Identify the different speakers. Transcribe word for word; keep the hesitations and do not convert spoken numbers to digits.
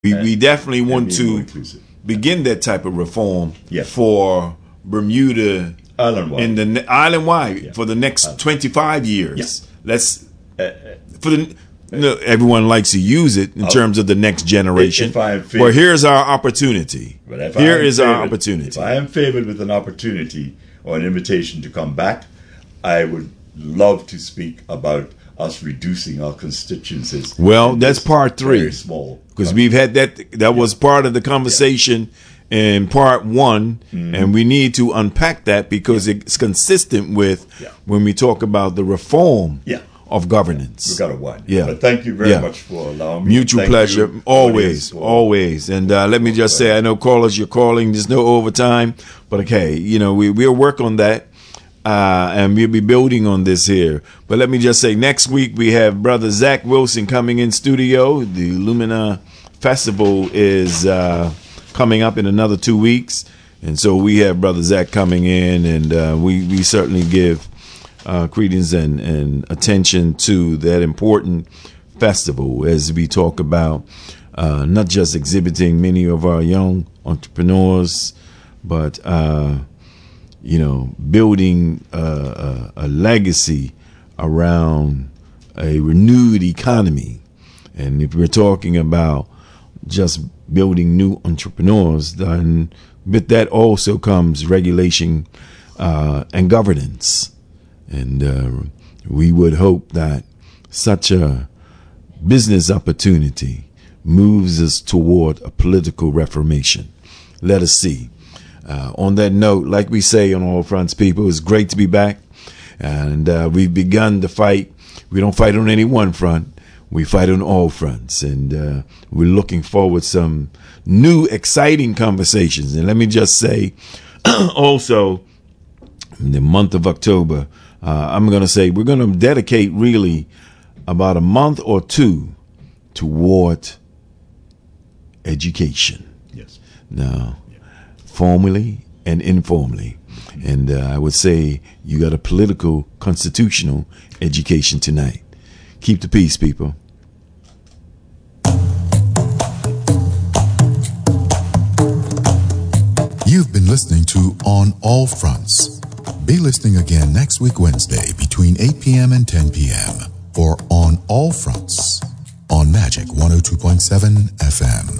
Speaker 1: We, we definitely want to begin that type of reform
Speaker 2: yes.
Speaker 1: for Bermuda
Speaker 2: island-wide.
Speaker 1: in the island-wide
Speaker 2: yeah.
Speaker 1: for the next uh, twenty-five years.
Speaker 2: Yeah.
Speaker 1: Let's uh, for the uh, no, everyone likes to use it in uh, terms of the next generation. Well, here's our opportunity. Here is favored, our opportunity.
Speaker 2: If I am favored with an opportunity or an invitation to come back, I would love to speak about us reducing our constituencies.
Speaker 1: Well, that's part three.
Speaker 2: Very small.
Speaker 1: Because we've had that, that yeah. was part of the conversation yeah. in part one, mm-hmm. and we need to unpack that because yeah. it's consistent with yeah. when we talk about the reform
Speaker 2: yeah.
Speaker 1: of governance.
Speaker 2: We got a one.
Speaker 1: Yeah.
Speaker 2: But thank you very
Speaker 1: yeah.
Speaker 2: much for allowing me.
Speaker 1: Mutual
Speaker 2: thank
Speaker 1: pleasure.
Speaker 2: You.
Speaker 1: Always, always. And uh, let me just say, I know callers, you're calling. There's no overtime. But okay, you know, we, we'll work on that. Uh, and we'll be building on this here. But let me just say, next week we have Brother Zach Wilson coming in studio. The Lumina Festival is uh, coming up in another two weeks. And so we have Brother Zach coming in, and uh, we, we certainly give uh, credence and, and attention to that important festival as we talk about uh, not just exhibiting many of our young entrepreneurs, but uh, you know, building a, a, a legacy around a renewed economy. And if we're talking about just building new entrepreneurs, then with that also comes regulation uh, and governance. And uh, we would hope that such a business opportunity moves us toward a political reformation. Let us see. Uh, on that note, like we say on all fronts, people, it's great to be back. And uh, we've begun to fight. We don't fight on any one front. We fight on all fronts. And uh, we're looking forward to some new, exciting conversations. And let me just say, also, in the month of October, uh, I'm going to say we're going to dedicate really about a month or two toward education.
Speaker 2: Yes.
Speaker 1: Now, formally and informally. And uh, I would say you got a political, constitutional education tonight. Keep the peace, people.
Speaker 3: You've been listening to On All Fronts. Be listening again next week, Wednesday, between eight p.m. and ten p.m. for On All Fronts on Magic one oh two point seven F M.